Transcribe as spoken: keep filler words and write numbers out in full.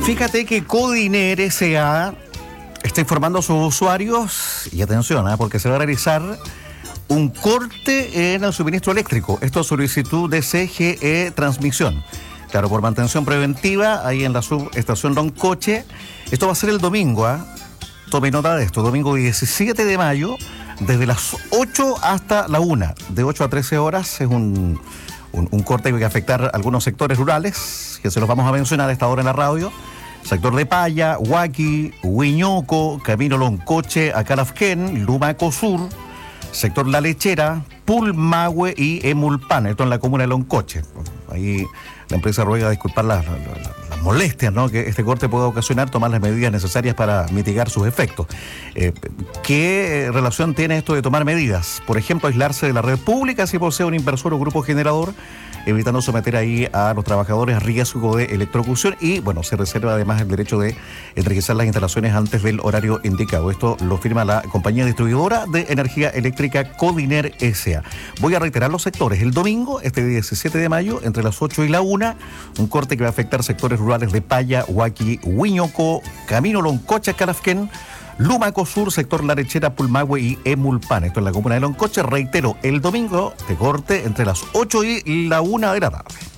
Fíjate que Codiner S A está informando a sus usuarios, y atención, ¿eh? porque se va a realizar un corte en el suministro eléctrico. Esto es solicitud de C G E Transmisión. Claro, por mantención preventiva, ahí en la subestación Loncoche. Esto va a ser el domingo, ¿eh? Tome nota de esto, domingo diecisiete de mayo, desde las ocho hasta la una, de ocho a trece horas. Es un, un, un corte que va a afectar algunos sectores rurales, que se los vamos a mencionar a esta hora en la radio. Sector de Paya, Huaki, Huiñoco, Camino Loncoche, Acalafquén, Lumaco Sur, sector La Lechera, Pulmahue y Emulpan, esto en la comuna de Loncoche. Ahí la empresa ruega disculpar las, las, las molestias, ¿no?, que este corte pueda ocasionar, tomar las medidas necesarias para mitigar sus efectos. Eh, ¿Qué relación tiene esto de tomar medidas? Por ejemplo, aislarse de la red pública si posee un inversor o grupo generador, evitando someter ahí a los trabajadores a riesgo de electrocución, y bueno, se reserva además el derecho de energizar las instalaciones antes del horario indicado. Esto lo firma la compañía distribuidora de energía eléctrica Codiner S A. Voy a reiterar los sectores. El domingo, este diecisiete de mayo, entre las ocho y la una, un corte que va a afectar sectores rurales de Paya, Huaki, Huiñoco, Camino Loncoche, Calafquén, Lumaco Sur, sector La Lechera, Pulmahue y Emulpan. Esto en la comuna de Loncoche. Reitero, el domingo de corte entre las ocho y la una de la tarde.